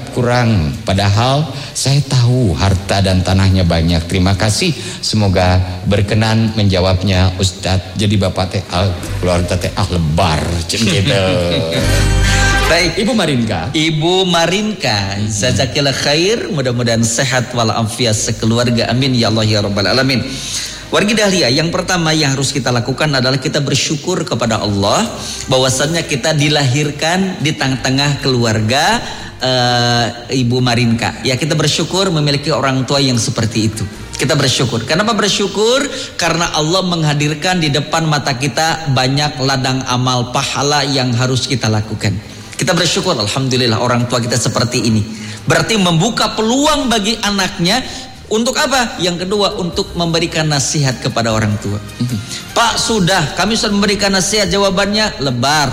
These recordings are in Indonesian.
zakat kurang, padahal saya tahu harta dan tanahnya banyak. Terima kasih, semoga berkenan menjawabnya Ustadz. Jadi bapak teh keluarga teh lebar gitu. Baik, Ibu Marinka. Ibu Marinka, jazakillah khair, mudah-mudahan sehat walafiat sekeluarga, amin ya Allah ya rabbal alamin. Wargi Dahlia, yang pertama yang harus kita lakukan adalah kita bersyukur kepada Allah bahwasannya kita dilahirkan di tengah-tengah keluarga Ibu Marinka. Ya, kita bersyukur memiliki orang tua yang seperti itu. Kita bersyukur. Kenapa bersyukur? Karena Allah menghadirkan di depan mata kita banyak ladang amal pahala yang harus kita lakukan. Kita bersyukur, alhamdulillah orang tua kita seperti ini. Berarti membuka peluang bagi anaknya. Untuk apa? Yang kedua, untuk memberikan nasihat kepada orang tua. Pak, kami sudah memberikan nasihat, jawabannya lebar.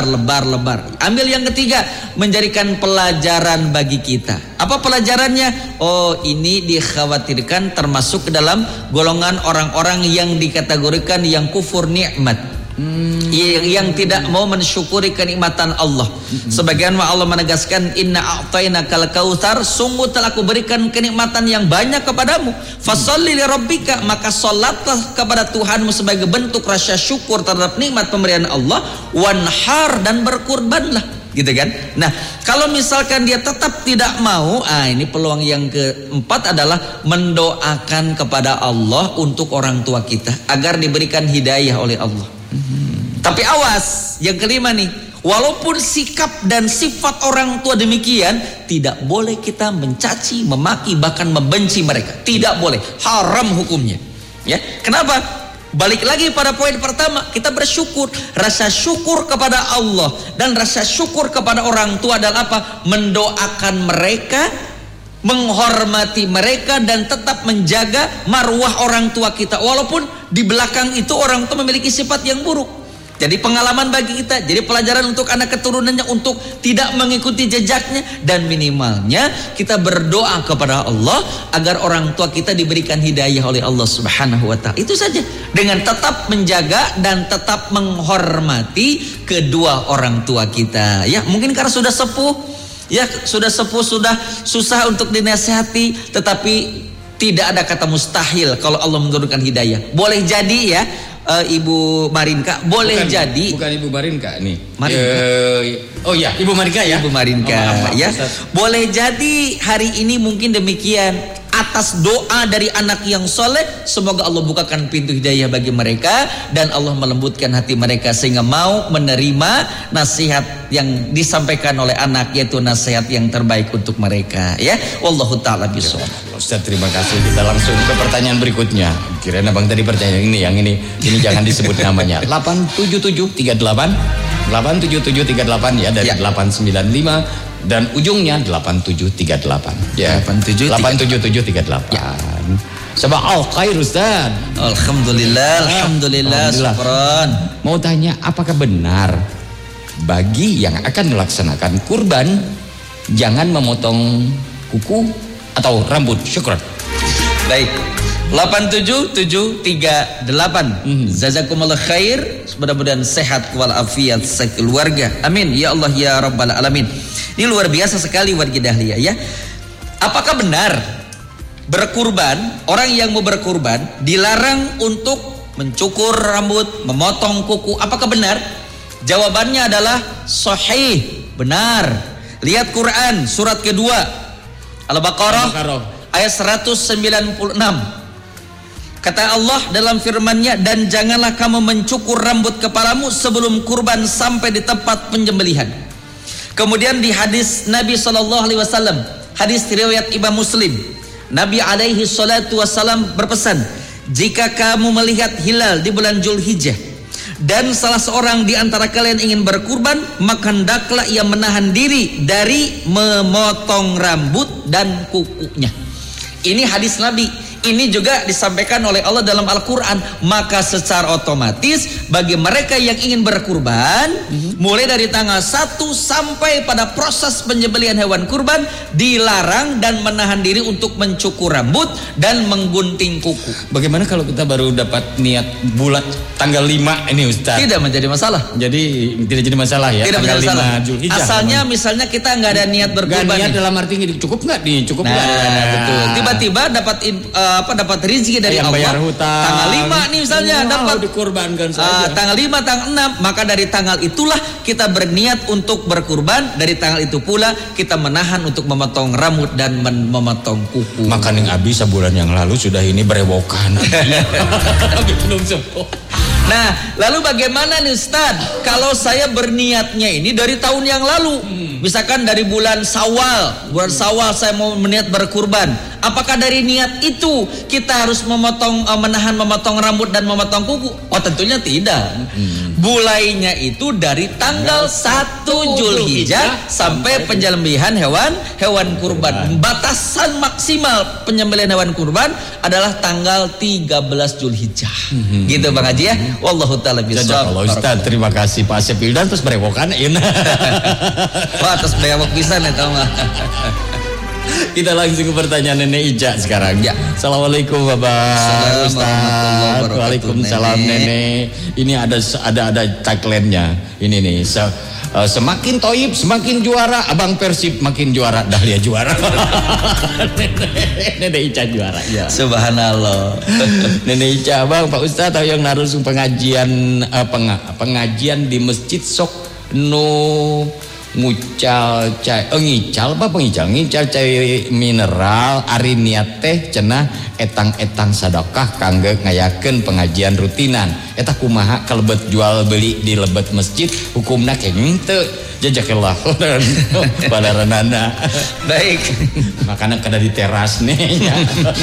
Ambil yang ketiga, menjadikan pelajaran bagi kita. Apa pelajarannya? Oh, ini dikhawatirkan termasuk ke dalam golongan orang-orang yang dikategorikan yang kufur nikmat. Yang tidak mau mensyukuri kenikmatan Allah. Sebagaimana Allah menegaskan, inna a'tainakal kautsar, sungguh telah aku berikan kenikmatan yang banyak kepadamu. Fasholli li rabbika, maka salatlah kepada Tuhanmu sebagai bentuk rasa syukur terhadap nikmat pemberian Allah. Wanhar, dan berkurbanlah, gitu kan. Nah, kalau misalkan dia tetap tidak mau, ini peluang yang keempat adalah mendoakan kepada Allah untuk orang tua kita agar diberikan hidayah oleh Allah. Tapi awas, yang kelima nih, walaupun sikap dan sifat orang tua demikian, tidak boleh kita mencaci, memaki, bahkan membenci mereka. Tidak boleh, haram hukumnya. Ya, kenapa? Balik lagi pada poin pertama, kita bersyukur. Rasa syukur kepada Allah dan rasa syukur kepada orang tua adalah apa? Mendoakan mereka, menghormati mereka, dan tetap menjaga marwah orang tua kita. Walaupun di belakang itu orang tua memiliki sifat yang buruk. Jadi pengalaman bagi kita, jadi pelajaran untuk anak keturunannya untuk tidak mengikuti jejaknya, dan minimalnya kita berdoa kepada Allah agar orang tua kita diberikan hidayah oleh Allah Subhanahu wa taala. Itu saja, dengan tetap menjaga dan tetap menghormati kedua orang tua kita. Ya, mungkin karena sudah sepuh, sudah susah untuk dinasihati, tetapi tidak ada kata mustahil kalau Allah menurunkan hidayah. Boleh jadi ya, Ibu Marinka, boleh jadi. Bukan Ibu Marinka nih. Oh ya, Ibu Marinka ya. Ibu Marinka ya. Boleh jadi hari ini mungkin demikian. Atas doa dari anak yang soleh, semoga Allah bukakan pintu hidayah bagi mereka dan Allah melembutkan hati mereka sehingga mau menerima nasihat yang disampaikan oleh anak, yaitu nasihat yang terbaik untuk mereka. Ya, wallahu taala bishawab. Ustaz, terima kasih. Kita langsung ke pertanyaan berikutnya. Kirain abang tadi pertanyaan ini, yang ini jangan disebut namanya. 87738 ya, dari 895 dan ujungnya 8738 ya. 87738 ya. Sabah khair Ustaz. Alhamdulillah. Syukran. Mau tanya, apakah benar bagi yang akan melaksanakan kurban jangan memotong kuku atau rambut? Syukran. Baik, 87738. Jazakumullah khair. Mudah-mudahan sehat walafiat sekeluarga. Amin ya Allah ya rabbal alamin. Ini luar biasa sekali wargi Dahlia ya. Apakah benar berkurban, orang yang mau berkurban dilarang untuk mencukur rambut, memotong kuku? Apakah benar? Jawabannya adalah sahih, benar. Lihat Quran surat kedua Al-Baqarah ayat 196. Kata Allah dalam firman-Nya, dan janganlah kamu mencukur rambut kepalamu sebelum kurban sampai di tempat penyembelihan. Kemudian di hadis Nabi SAW, hadis riwayat Imam Muslim, Nabi alaihi salatu wassalam berpesan, jika kamu melihat hilal di bulan Zulhijjah dan salah seorang di antara kalian ingin berkurban, maka hendaklah ia menahan diri dari memotong rambut dan kukunya. Ini hadis Nabi. Ini juga disampaikan oleh Allah dalam Al-Quran. Maka secara otomatis bagi mereka yang ingin berkurban, mulai dari tanggal 1 sampai pada proses penyembelihan hewan kurban, dilarang dan menahan diri untuk mencukur rambut dan menggunting kuku. Bagaimana kalau kita baru dapat niat bulat tanggal 5 ini Ustaz? Tidak menjadi masalah. Jadi tidak jadi masalah ya. Tidak tanggal menjadi masalah. 5 Zulhijjah. Asalnya misalnya kita nggak ada niat berkurban. Gak niat nih. dalam arti ini cukup nggak nih? Cukup nggak? Betul. Tiba-tiba dapat rezeki dari yang Allah. bayar hutang. Tanggal 5 nih misalnya dapat dikurbankan saja. tanggal 5, tanggal 6, maka dari tanggal itulah kita berniat untuk berkurban. Dari tanggal itu pula kita menahan untuk memotong rambut dan memotong kuku. Maka ning abi sebulan yang lalu sudah ini berewokan. Belum sembuh. Nah, lalu bagaimana nih Ustaz? Kalau saya berniatnya ini dari tahun yang lalu, misalkan dari bulan Syawal saya mau berniat berkurban. Apakah dari niat itu kita harus menahan memotong rambut dan memotong kuku? Oh, tentunya tidak. Mulainya itu dari tanggal 1 Zulhijjah sampai penyembelihan hewan kurban. Batasan maksimal penyembelihan hewan kurban adalah tanggal 13 Zulhijjah. Gitu Bang Haji ya. Wallahu taala bisawab. Allah Ustaz, terima kasih Pak Sepildan terus berewokan ini. Wah, terus berewok pisan ya tahu mah. Kita langsung ke pertanyaan Nenek Ica sekarang. Ya. Assalamualaikum Bapak Ustaz. Waalaikumsalam Nenek. Ini ada tagline-nya. Ini nih. Semakin toib semakin juara, Abang Persib makin juara, Dahlia juara. Nenek Ica juara ya. Subhanallah. Nenek Ica Abang Pak Ustaz tahu yang narus pengajian di masjid sok ngucal cai mineral ari niat teh cenah etang-etang sedekah kangge ngayakeun pengajian rutinan eta kumaha kalebet jual beli di lebet masjid hukumna kenging teu jazakallah padaranana. Baik, makanya kada di teras nih ya.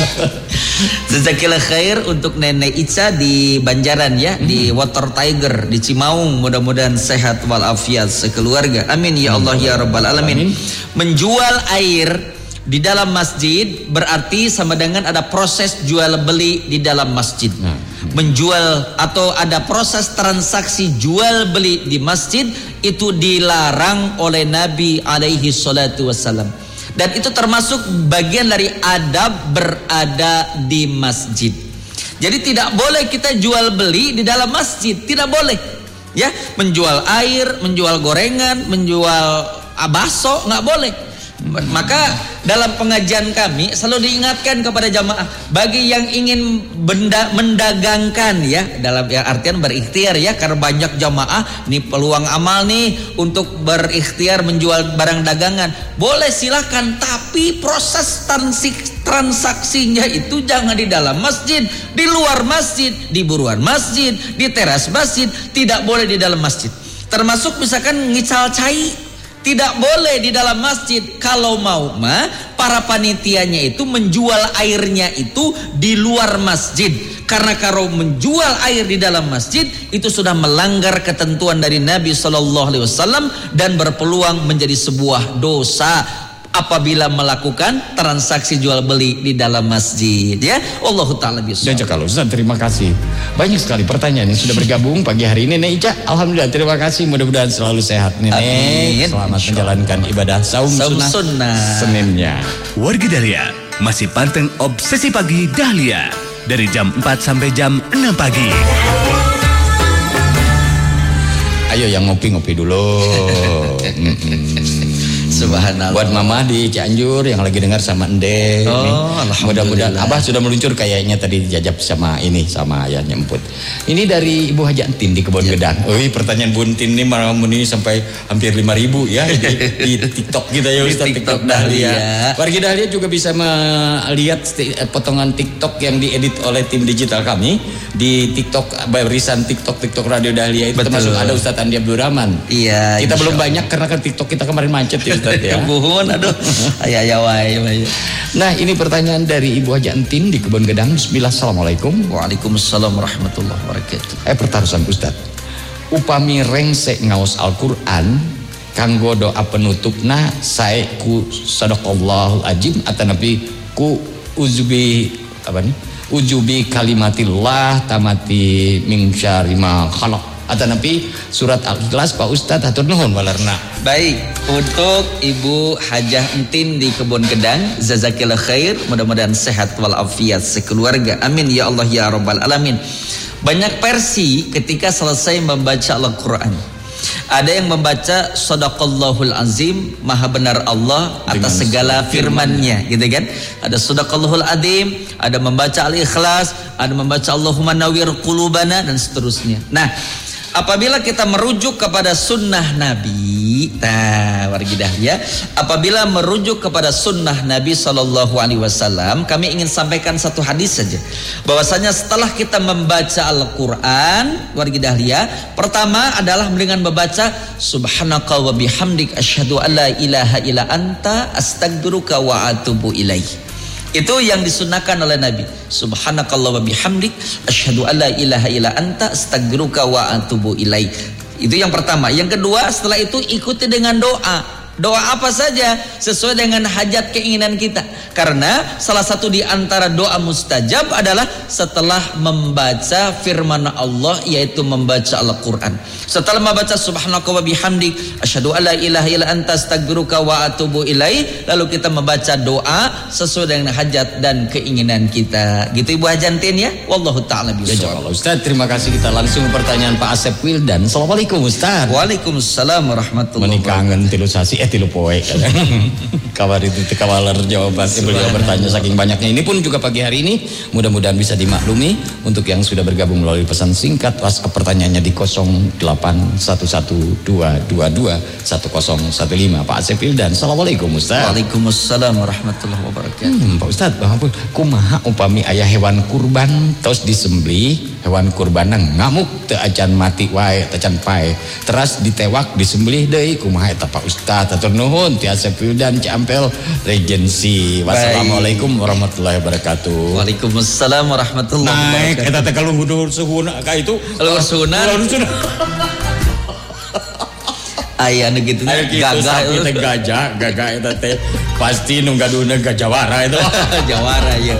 Jazakillah khair untuk Nenek Ica di Banjaran ya, di Water Tiger di Cimaung. Mudah-mudahan sehat walafiat sekeluarga. Amin ya Allah ya rabbal alamin. Menjual air di dalam masjid berarti sama dengan ada proses jual beli di dalam masjid. Menjual atau ada proses transaksi jual beli di masjid itu dilarang oleh Nabi alaihi salatu wassalam. Dan itu termasuk bagian dari adab berada di masjid. Jadi tidak boleh kita jual beli di dalam masjid, tidak boleh. Ya, menjual air, menjual gorengan, menjual bakso nggak boleh. Maka dalam pengajian kami selalu diingatkan kepada jamaah bagi yang ingin mendagangkan ya, dalam ya artian berikhtiar ya, karena banyak jamaah nih peluang amal nih untuk berikhtiar menjual barang dagangan, boleh silakan, tapi proses transaksinya itu jangan di dalam masjid, di luar masjid, di buruan masjid, di teras masjid, tidak boleh di dalam masjid. Termasuk misalkan ngical cai, tidak boleh di dalam masjid. Kalau mau mah para panitianya itu menjual airnya itu di luar masjid. Karena kalau menjual air di dalam masjid itu sudah melanggar ketentuan dari Nabi SAW dan berpeluang menjadi sebuah dosa apabila melakukan transaksi jual beli di dalam masjid ya. Allahu taala bisawab. Jazakallah Ustaz, terima kasih. Banyak sekali pertanyaan yang sudah bergabung pagi hari ini Nenek Ica. Alhamdulillah, terima kasih, mudah-mudahan selalu sehat Nenek. Amin. Selamat menjalankan ibadah saum sunnah Seninnya. Wargi Dahlia masih panteng Obsesi Pagi Dahlia dari jam 4 sampai jam 6 pagi. Ayo yang ngopi-ngopi dulu. Subhanallah. Buat mama di Cianjur yang lagi dengar sama Ende. Mudah-mudahan Abah sudah meluncur kayaknya tadi dijajab sama ini sama ayahnya Emput. Ini dari Ibu Haji Antin di Kebon Gedang. Pertanyaan Buntin ini malam ini sampai hampir 5.000 ya di TikTok kita ya Ustaz, TikTok Dahlia. Wargi Dahlia juga bisa melihat potongan TikTok yang diedit oleh tim digital kami di TikTok, barisan TikTok Radio Dahlia itu. Betul. Termasuk ada Ustaz Andi Abdul Rahman. Iya. Kita belum banyak karena kan TikTok kita kemarin macet ya Ustaz ya. Buhun, aduh. Nah, ini pertanyaan dari Ibu Haji Antin di Kebon Gedang. Bismillah, assalamualaikum. Waalaikumsalam warahmatullahi wabarakatuh. Pertarusan Ustaz. Upami rengsek ngaos Al-Quran kanggo doa penutupna sae ku sadaqallahul azim atanapi ku uzubi apa nih? Ujubi kalimatillah tamati min syarri ma khalaq. Atau nabi surat Al-Ikhlas Pak Ustadz hatur nuhun walarna. Baik, untuk Ibu Hajah Entin di Kebun Gedang, jazakillah khair, mudah-mudahan sehat walafiat sekeluarga. Amin ya Allah ya rabbal alamin. Banyak versi ketika selesai membaca Al-Qur'an. Ada yang membaca Shadaqallahul Azim, maha benar Allah atas segala firman-Nya, gitu kan? Ada Shadaqallahul Azim, ada membaca Al-Ikhlas, ada membaca Allahumma nawwir qulubana dan seterusnya. Nah, apabila kita merujuk kepada sunnah Nabi, wargidah, apabila merujuk kepada sunnah Nabi SAW, kami ingin sampaikan satu hadis saja, bahwasanya setelah kita membaca Al-Quran, wargidah, pertama adalah dengan membaca Subhanaka wa bihamdik asyhadu an la ilaha illa anta astaghfiruka wa atubu ilaih. Itu yang disunahkan oleh Nabi. Subhanakallah wa bihamdik asyhadu an la ilaha illa anta astaghfiruka wa atubu ilaik. Itu yang pertama. Yang kedua, setelah itu ikuti dengan doa. Doa apa saja sesuai dengan hajat keinginan kita. Karena salah satu di antara doa mustajab adalah setelah membaca firman Allah, yaitu membaca Al-Quran. Setelah membaca Subhanaka wa bihamdik asyhadu an la ilaha illa anta astaghfiruka wa atubu ilaih, lalu kita membaca doa sesuai dengan hajat dan keinginan kita. Gitu Ibu Hajantin ya. Wallahu ta'ala bishawab. Ustaz, terima kasih. Kita langsung pertanyaan Pak Asep Wildan. Assalamualaikum Ustaz. Waalaikumsalam warahmatullahi Menikangen wabarakatuh. tilu sasi tilu poe. Kabar itu kawaler jawaban beliau bertanya saking banyaknya. Ini pun juga pagi hari ini mudah-mudahan bisa dimaklumi untuk yang sudah bergabung melalui pesan singkat. WhatsApp pertanyaannya di 0812221015. Pak Asep Wildan. Assalamualaikum Ustaz. Waalaikumsalam warahmatullahi wabarakatuh. Pak Ustaz, kumaha upami aya hewan kurban tos disembelih, hewan kurbanna ngamuk teu acan mati wae teu acan pae. Teras ditewak disembelih deui kumaha eta Pak Ustaz? Atur nuhun ti Asep Wildan Ciampel Regency. Wassalamualaikum warahmatullahi wabarakatuh. Waalaikumsalam warahmatullahi wabarakatuh. Naik eta teh kalau luhur suhuna ka itu. Luhur suhuna. Aya nu kitu gagah eta teh pasti nu gaduhna gajawara itu. Jawara ya.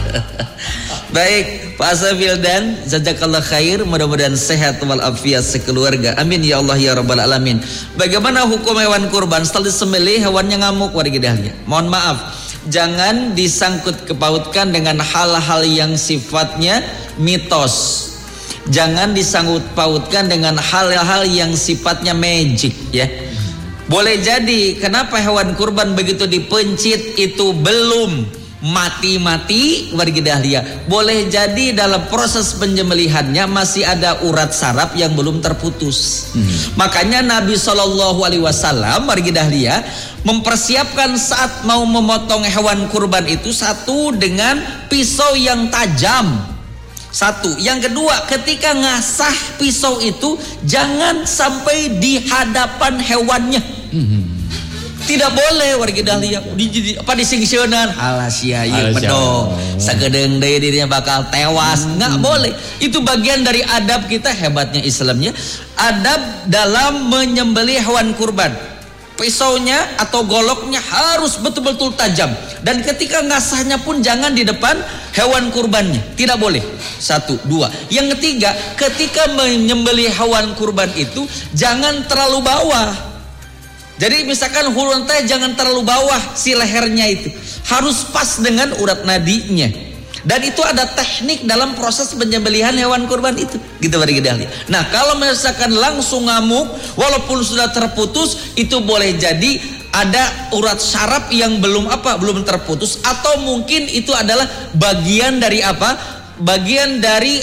Baik, Pak Asep Wildan, jazakallah khair, mudah-mudahan sehat walafiat sekeluarga. Amin ya Allah ya rabbal alamin. Bagaimana hukum hewan kurban setelah disembelih hewannya ngamuk wargidahnya? Mohon maaf, jangan disangkut kepautkan dengan hal-hal yang sifatnya mitos. Jangan disangkut pautkan dengan hal-hal yang sifatnya magic ya. Boleh jadi kenapa hewan kurban begitu dipencit itu belum mati-mati wargidahlia. Boleh jadi dalam proses penyembelihannya masih ada urat saraf yang belum terputus. Makanya Nabi SAW wargidahlia mempersiapkan saat mau memotong hewan kurban itu, satu dengan pisau yang tajam. Satu, yang kedua ketika ngasah pisau itu jangan sampai di hadapan hewannya. Tidak boleh wargidahlia disingsionan alasia ieu pedong sagedeng deui dirinya bakal tewas, nggak boleh. Itu bagian dari adab kita. Hebatnya Islamnya adab dalam menyembelih hewan kurban. Pisaunya atau goloknya harus betul-betul tajam, dan ketika ngasahnya pun jangan di depan hewan kurbannya, tidak boleh. Satu, dua. Yang ketiga, ketika menyembelih hewan kurban itu jangan terlalu bawah. Jadi misalkan hurun teh jangan terlalu bawah, si lehernya itu harus pas dengan urat nadinya. Dan itu ada teknik dalam proses penyembelihan hewan kurban itu. Gitu wargidahlia. Nah, kalau misalkan langsung ngamuk walaupun sudah terputus, itu boleh jadi ada urat saraf yang belum terputus, atau mungkin itu adalah bagian dari bagian dari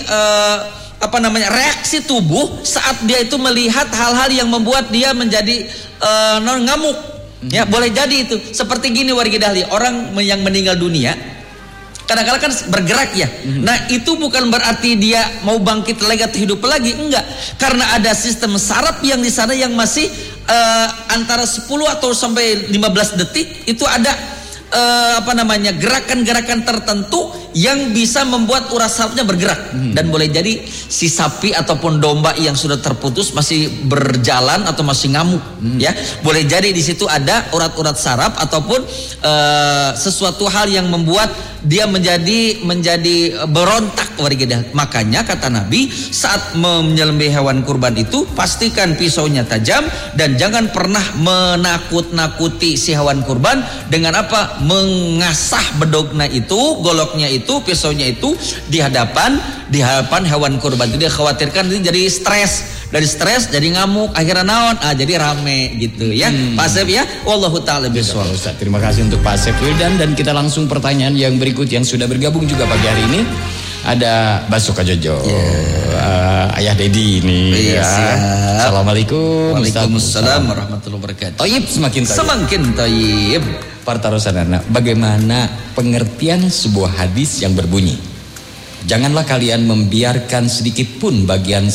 reaksi tubuh saat dia itu melihat hal-hal yang membuat dia menjadi ngamuk. Ya, boleh jadi itu. Seperti gini wargidahlia, orang yang meninggal dunia kadang-kadang kan bergerak ya. Nah, itu bukan berarti dia mau bangkit lagi atau hidup lagi, enggak. Karena ada sistem saraf yang di sana yang masih antara 10 atau sampai 15 detik itu ada gerakan-gerakan tertentu yang bisa membuat urat sarafnya bergerak. Dan boleh jadi si sapi ataupun domba yang sudah terputus masih berjalan atau masih ngamuk, ya. Boleh jadi di situ ada urat-urat saraf ataupun sesuatu hal yang membuat dia menjadi berontak warga. Makanya kata Nabi, saat menyembelih hewan kurban itu pastikan pisaunya tajam dan jangan pernah menakut-nakuti si hewan kurban dengan apa? Mengasah bedogna itu, goloknya itu, pisaunya itu di hadapan hewan kurban. Itu dia khawatirkan ini jadi stres. Dari stres jadi ngamuk, akhirnya naon, jadi rame gitu ya. Pak Asep ya, wallahu taala bisawab. Ustaz, terima kasih untuk Pak Asep Wildan, dan kita langsung pertanyaan yang berikut yang sudah bergabung juga pagi hari ini. Ada Baso Kajojo, Ayah Dedi ini. Iya, ya. Assalamualaikum. Waalaikumsalam warahmatullahi wabarakatuh. Toyib semakin toyib. Partarosanana, bagaimana pengertian sebuah hadis yang berbunyi, janganlah kalian membiarkan sedikit pun bagian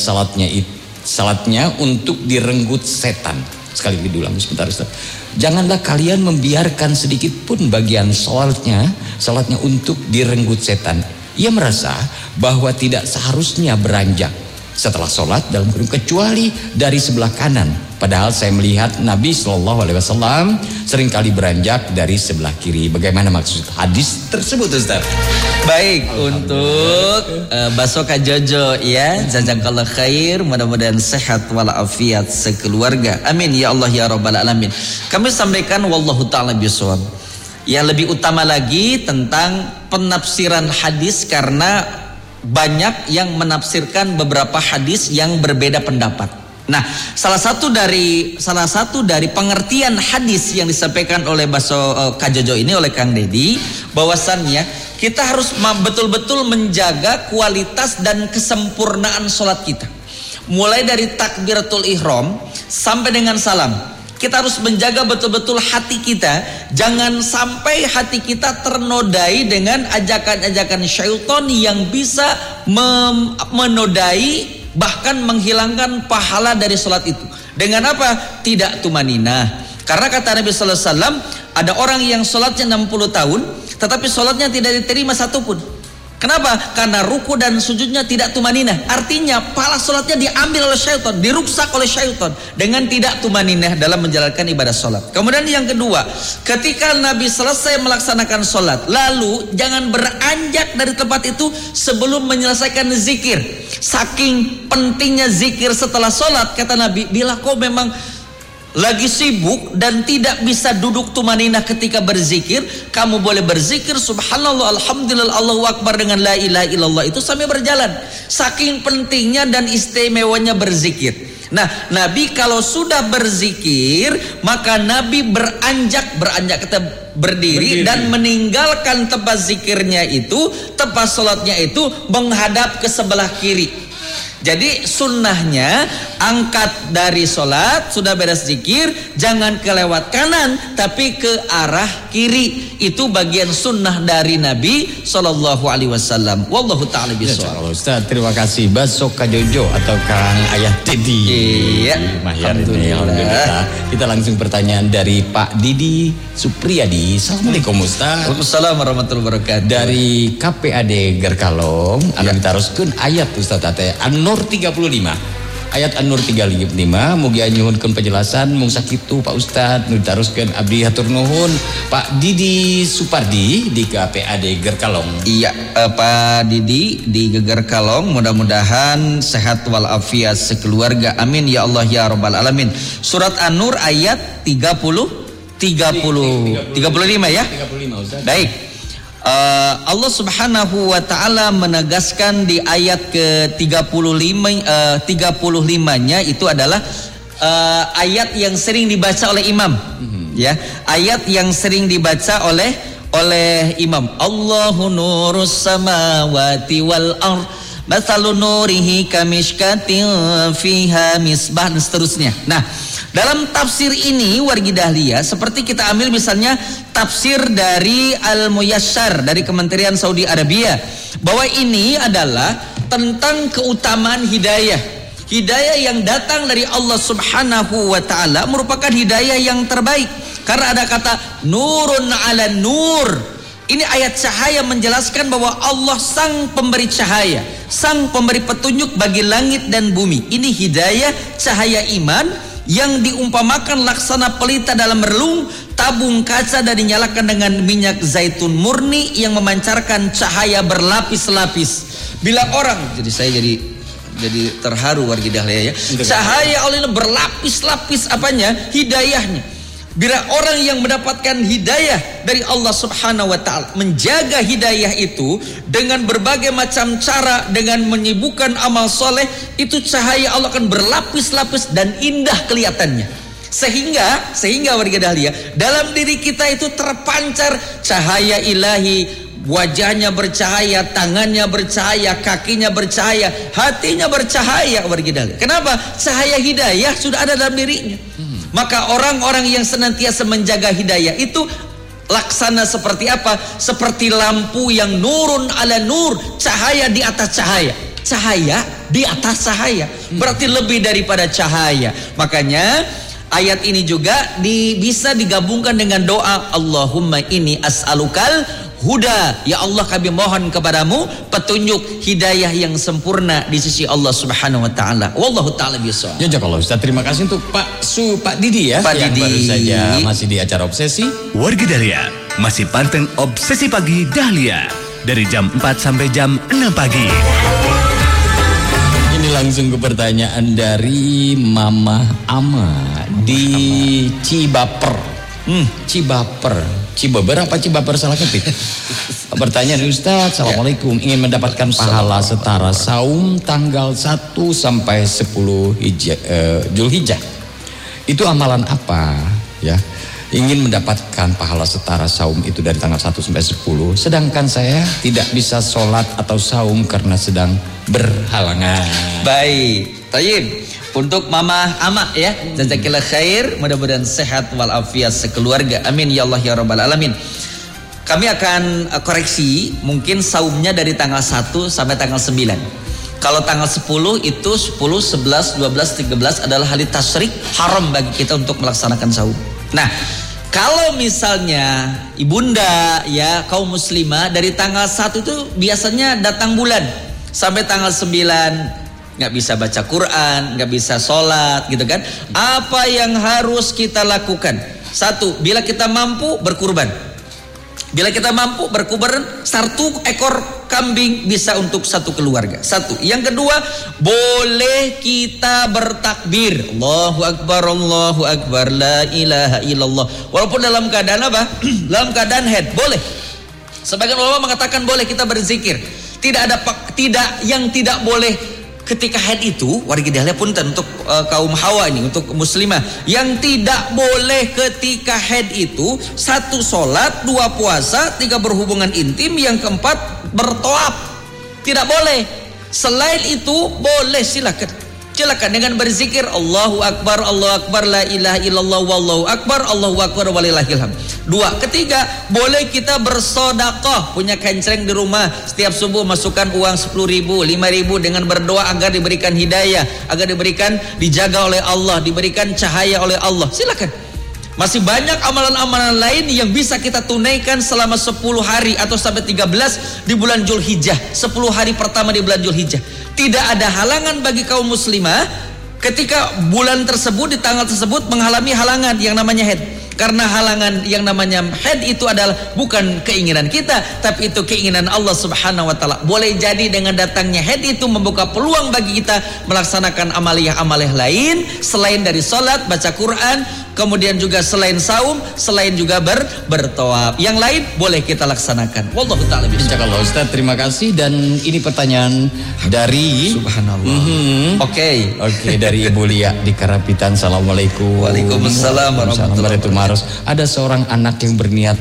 salatnya untuk direnggut setan. Sekali lagi diulang sebentar Ustaz. Janganlah kalian membiarkan sedikit pun bagian salatnya untuk direnggut setan. Ia merasa bahwa tidak seharusnya beranjak setelah sholat dalam kurung kecuali dari sebelah kanan. Padahal saya melihat Nabi SAW seringkali beranjak dari sebelah kiri. Bagaimana maksud hadis tersebut Ustaz? Baik, untuk Baso Kajojo ya, jazakallah khair, mudah-mudahan sehat walafiat sekeluarga. Amin ya Allah ya rabbal alamin. Kami sampaikan wallahu taala bisawab. Yang lebih utama lagi tentang penafsiran hadis, karena banyak yang menafsirkan beberapa hadis yang berbeda pendapat. Nah, salah satu dari pengertian hadis yang disampaikan oleh Baso Kajojo ini, oleh Kang Dedi, bahwasannya kita harus betul-betul menjaga kualitas dan kesempurnaan sholat kita. Mulai dari takbiratul ihram sampai dengan salam. Kita harus menjaga betul-betul hati kita. Jangan sampai hati kita ternodai dengan ajakan-ajakan syaitan yang bisa menodai, bahkan menghilangkan pahala dari sholat itu. Dengan apa? Tidak tumaninah. Karena kata Nabi sallallahu alaihi wasallam, ada orang yang sholatnya 60 tahun tetapi sholatnya tidak diterima satupun. Kenapa? Karena ruku dan sujudnya tidak tumaninah. Artinya pahala sholatnya diambil oleh syaitan, diruksak oleh syaitan dengan tidak tumaninah dalam menjalankan ibadah sholat. Kemudian yang kedua, ketika Nabi selesai melaksanakan sholat, lalu jangan beranjak dari tempat itu sebelum menyelesaikan zikir. Saking pentingnya zikir setelah sholat, kata Nabi, bila kau memang lagi sibuk dan tidak bisa duduk tumaninah ketika berzikir, kamu boleh berzikir subhanallah, alhamdulillah, Allahu akbar dengan la ilaha illallah itu sambil berjalan. Saking pentingnya dan istimewanya berzikir. Nah, Nabi kalau sudah berzikir, maka Nabi beranjak kata berdiri dan meninggalkan tempat zikirnya itu, tempat sholatnya itu menghadap ke sebelah kiri. Jadi sunnahnya angkat dari sholat, sudah beres zikir, jangan kelewat kanan tapi ke arah kiri. Itu bagian sunnah dari Nabi Sallallahu Alaihi Wasallam. Wallahu ta'ala bisawab. Ustaz, terima kasih. Baso Kajojo atau Kang Ayah Dedi. Iya. Alhamdulillah. Kita langsung pertanyaan dari Pak Didi Supriyadi. Assalamualaikum Ustaz. Waalaikumsalam warahmatullahi wabarakatuh. Dari KPAD Gerkalong, akan ditaruhkeun ayat Ustaz ate An-Nur 35. Ayat An-Nur 35, mugi nyuhunkeun penjelasan mung sakitu Pak Ustad, nu ditaruskeun abdi hatur nuhun. Pak Didi Supardi di KPAD Gerkalong. Iya, Pak Didi di Gerkalong, mudah-mudahan sehat walafiat sekeluarga. Amin ya Allah ya rabbal alamin. Surat An-Nur ayat 35 ya? 35 Ustaz. Baik. Allah Subhanahu wa taala menegaskan di ayat ke-35-nya itu adalah ayat yang sering dibaca oleh imam. Ya, ayat yang sering dibaca oleh imam. Allahu nurus samawati wal ardh mathalu nurihi kamishkatin fiha misbah, dan seterusnya. Nah, dalam tafsir ini wargi dahlia, seperti kita ambil misalnya tafsir dari Al-Muyassar dari Kementerian Saudi Arabia, bahwa ini adalah tentang keutamaan hidayah. Hidayah yang datang dari Allah Subhanahu wa taala merupakan hidayah yang terbaik. Karena ada kata nurun ala nur, Ini ayat cahaya menjelaskan bahwa Allah sang pemberi cahaya, sang pemberi petunjuk bagi langit dan bumi. Ini hidayah cahaya iman yang diumpamakan laksana pelita dalam relung tabung kaca dan dinyalakan dengan minyak zaitun murni yang memancarkan cahaya berlapis-lapis. Bila orang, saya jadi terharu warga Dahlia ya. Cahaya Allah berlapis-lapis apanya? Hidayahnya. Bila orang yang mendapatkan hidayah dari Allah Subhanahu wa taala, menjaga hidayah itu dengan berbagai macam cara, dengan menyibukkan amal soleh, itu cahaya Allah akan berlapis-lapis dan indah kelihatannya. Sehingga warga Dahlia, dalam diri kita itu terpancar cahaya ilahi, wajahnya bercahaya, tangannya bercahaya, kakinya bercahaya, hatinya bercahaya warga Dahlia. Kenapa? Cahaya hidayah sudah ada dalam dirinya. Maka orang-orang yang senantiasa menjaga hidayah itu laksana seperti apa? Seperti lampu yang nurun ala nur, cahaya di atas cahaya. Cahaya di atas cahaya, berarti lebih daripada cahaya. Makanya ayat ini juga bisa digabungkan dengan doa Allahumma inni as'alukal huda, ya Allah kami mohon kepadamu petunjuk hidayah yang sempurna di sisi Allah Subhanahu wa taala. Wallahu taala bisawab. Jazakallah Ustaz, terima kasih untuk Pak Didi ya, Pak yang Didi. baru saja masih di acara Obsesi. Wargi Dahlia masih panteng Obsesi Pagi Dahlia dari jam 4 sampai jam 6 pagi. Ini langsung ke pertanyaan dari Mama Ama di Cibaper. Cibaper apa Cibaper salah ketik. Pertanyaan Ustaz, Assalamualaikum, ingin mendapatkan pahala setara saum tanggal 1 sampai 10 Zulhijjah. Itu amalan apa ya? Ingin mendapatkan pahala setara saum itu dari tanggal 1 sampai 10, sedangkan saya tidak bisa sholat atau saum karena sedang berhalangan. Baik, tayyib. Untuk Mama Ama ya, jazakillah khair, mudah-mudahan sehat walafiat sekeluarga. Amin ya Allah ya rabbal alamin. Kami akan koreksi, mungkin saumnya dari tanggal 1 sampai tanggal 9. Kalau tanggal 10 itu 10, 11, 12, 13 adalah hari tasyrik, haram bagi kita untuk melaksanakan saum. Nah, kalau misalnya ibunda ya kaum muslimah dari tanggal 1 itu biasanya datang bulan sampai tanggal 9 nggak bisa baca Quran, nggak bisa sholat gitu kan. Apa yang harus kita lakukan? Satu, bila kita mampu berkurban. Bila kita mampu berkurban 1 ekor kambing bisa untuk 1 keluarga. Satu. Yang kedua, boleh kita bertakbir. Allahu Akbar, la ilaha illallah. Walaupun dalam keadaan apa? Dalam keadaan haid, boleh. Sebagian ulama mengatakan boleh kita berzikir. Yang tidak boleh ketika haid itu, warga Dahlia punten untuk kaum hawa ini, untuk muslimah, yang tidak boleh ketika haid itu 1 sholat, 2 puasa, 3 berhubungan intim, yang keempat bertoab. Tidak boleh. Selain itu boleh, silakan dengan berzikir Allahu Akbar, la ilaha illallah, wallahu akbar, Allahu akbar, walillahil hamd. 2, ketiga, boleh kita bersedekah, punya kencreng di rumah, setiap subuh masukkan uang 10.000, 5.000 dengan berdoa agar diberikan hidayah, agar diberikan dijaga oleh Allah, diberikan cahaya oleh Allah. Silakan. Masih banyak amalan-amalan lain yang bisa kita tunaikan selama 10 hari atau sampai 13 di bulan Zulhijjah, 10 hari pertama di bulan Zulhijjah. Tidak ada halangan bagi kaum muslimah ketika bulan tersebut, di tanggal tersebut mengalami halangan yang namanya haid. Karena halangan yang namanya haid itu adalah bukan keinginan kita, tapi itu keinginan Allah Subhanahu wa taala. Boleh jadi dengan datangnya haid itu membuka peluang bagi kita melaksanakan amaliyah-amaliyah lain selain dari salat, baca Quran, kemudian juga selain saum, selain juga bertoab. Yang lain boleh kita laksanakan. Wallahu taala bisawab. Insyaallah Ustaz, terima kasih. Dan ini pertanyaan dari Subhanallah. Oke, dari Ibu Lia di Karapitan. Assalamualaikum. Waalaikumsalam warahmatullahi wabarakatuh. Ada seorang anak yang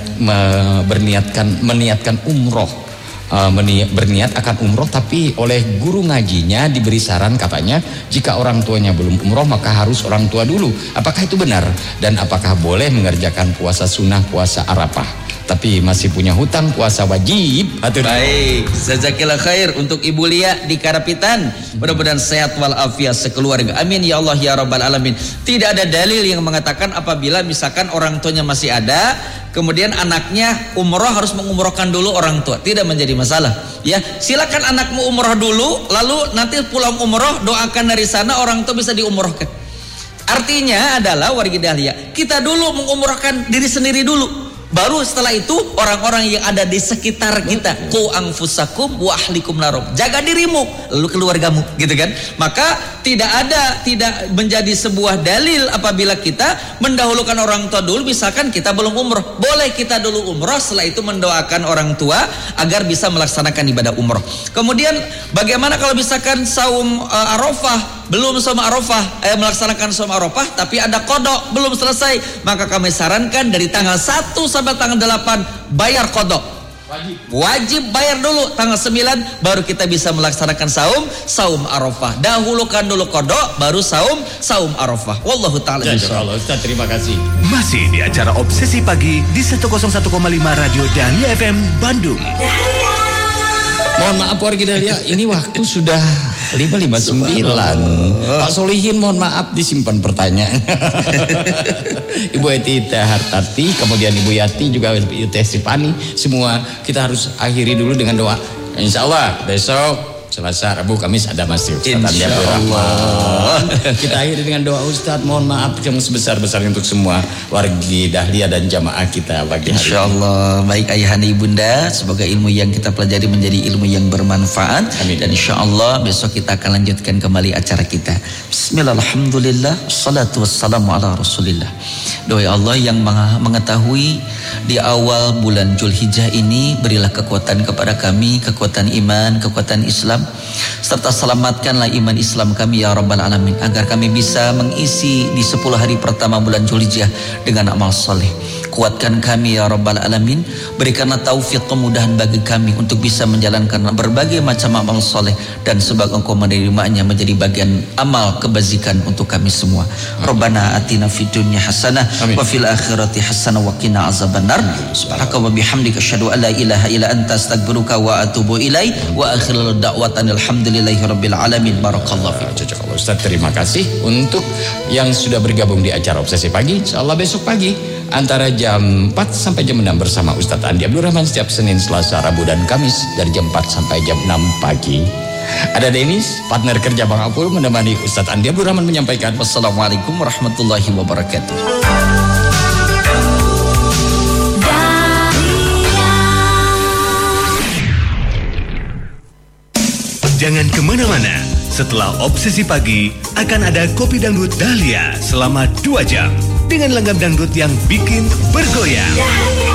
meniatkan umroh, berniat akan umroh, tapi oleh guru ngajinya diberi saran, katanya jika orang tuanya belum umroh maka harus orang tua dulu. Apakah itu benar? Dan apakah boleh mengerjakan puasa sunnah, puasa Arafah, tapi masih punya hutang puasa wajib? Baik, jazakillah khair untuk Ibu Lia di Karapitan. Mudah-mudahan sehat walafiat sekeluarga. Amin ya Allah ya rabbal alamin. Tidak ada dalil yang mengatakan apabila misalkan orang tuanya masih ada, kemudian anaknya umroh harus mengumrohkan dulu orang tua, tidak menjadi masalah. Ya, silakan anakmu umroh dulu, lalu nanti pulang umroh doakan dari sana orang tua bisa diumrohkan. Artinya adalah wargi Dahlia, kita dulu mengumrohkan diri sendiri dulu. Baru setelah itu orang-orang yang ada di sekitar kita. Qu anfusakum wa ahlikum narum. Jaga dirimu lalu keluargamu, gitu kan? Maka tidak menjadi sebuah dalil apabila kita mendahulukan orang tua dulu. Misalkan kita belum umroh, boleh kita dulu umroh, setelah itu mendoakan orang tua agar bisa melaksanakan ibadah umroh. Kemudian bagaimana kalau misalkan saum Arafah, belum saum Arafah, melaksanakan saum Arafah tapi ada qada belum selesai, maka kami sarankan dari tanggal 1 sampai tanggal 8 bayar qada. Wajib bayar dulu tanggal 9 baru kita bisa melaksanakan saum Arafah. Dahulukan dulu qada baru saum Arafah. Wallahu taala Insyaallah Ustaz, terima kasih. Masih di acara Obsesi Pagi di 101,5 Radio Dahlia FM Bandung. Mohon maaf wargi Dahlia, ini waktu sudah 5:59. Pak Solihin mohon maaf disimpan pertanyaan. Ibu Eti Teh Hartati, kemudian Ibu Yati juga Ibu Teh Sipani, semua kita harus akhiri dulu dengan doa. Insyaallah besok Selasa, Rabu, Kamis ada masjid Ustaz Andi Abdul Rahman. Kita akhiri dengan doa Ustaz, mohon maaf yang sebesar-besarnya untuk semua wargi Dahlia dan jamaah kita pagi hari. Insyaallah. Baik ayahanda ibunda, semoga ilmu yang kita pelajari menjadi ilmu yang bermanfaat. Amin. Dan insyaallah besok kita akan lanjutkan kembali acara kita. Bismillahirrahmanirrahim. Salatu wassalamu ala Rasulillah. Doa Allah yang mengetahui di awal bulan Zulhijjah ini, berilah kekuatan kepada kami, kekuatan iman, kekuatan Islam, serta selamatkanlah iman Islam kami ya Rabbal Alamin, agar kami bisa mengisi di 10 hari pertama bulan Zulhijjah dengan amal soleh. Kuatkan kami ya Rabbal Alamin, berikanlah taufik kemudahan bagi kami untuk bisa menjalankan berbagai macam amal soleh, dan sebab Engkau menerimanya menjadi bagian amal kebajikan untuk kami semua. Rabbana atina fid dunya hasanah wa fil akhirati hasanah wa qina azabannar. Subhanaka wa bihamdika asyhadu an la ilaha illa anta astaghfiruka wa atubu ilaik. Wa akhiru da'watan alhamdulillahi rabbil alamin. Barakallahu fiik. Ustaz, terima kasih untuk yang sudah bergabung di acara Obsesi Pagi. Insyaallah besok pagi antara jam 4 sampai jam 6 bersama Ustaz Andi Abdul Rahman setiap Senin, Selasa, Rabu dan Kamis dari jam 4 sampai jam 6 pagi. Ada Denis, partner kerja Bang Apul, menemani Ustaz Andi Abdul Rahman menyampaikan wassalamualaikum warahmatullahi wabarakatuh. Jangan kemana-mana. Setelah Obsesi Pagi akan ada Kopi Dangdut Dahlia selama 2 jam dengan langgam dangdut yang bikin bergoyang.